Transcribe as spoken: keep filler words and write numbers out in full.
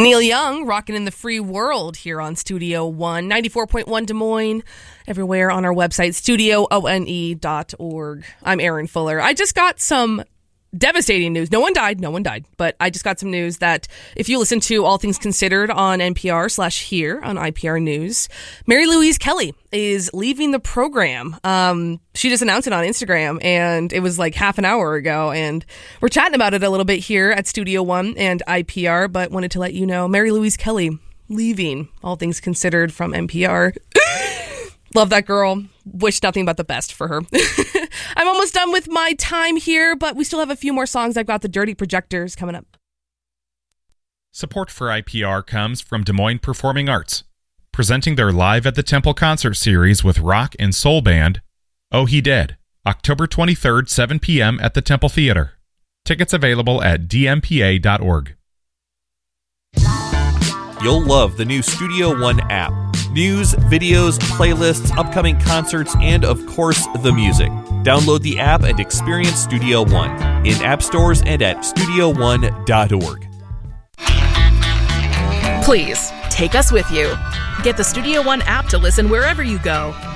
Neil Young, rocking in the free world here on Studio One, ninety-four point one Des Moines, everywhere on our website, studio one dot org. I'm Aaron Fuller. I just got some devastating news. No one died, no one died, but I just got some news that if you listen to All Things Considered on N P R slash here on I P R News, Mary Louise Kelly is leaving the program. Um, she just announced it on Instagram, and it was like half an hour ago, and we're chatting about it a little bit here at Studio One and I P R, but wanted to let you know, Mary Louise Kelly leaving All Things Considered from N P R. Love that girl. Wish nothing but the best for her. I'm almost done with my time here, but we still have a few more songs. I've got the Dirty Projectors coming up. Support for I P R comes from Des Moines Performing Arts, presenting their Live at the Temple concert series with rock and soul band, Oh He Dead, October twenty-third, seven p.m. at the Temple Theater. Tickets available at d m p a dot org. You'll love the new Studio One app. News, videos, playlists, upcoming concerts, and of course, the music. Download the app and experience Studio One in app stores and at studio one dot org. Please, take us with you. Get the Studio One app to listen wherever you go.